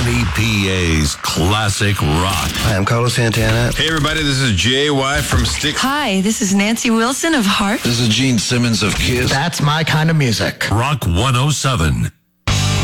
WPA's Classic Rock. Hi, I'm Carlos Santana. Hey, everybody, this is JY from Styx. Hi, this is Nancy Wilson of Heart. This is Gene Simmons of Kiss. That's my kind of music. Rock 107.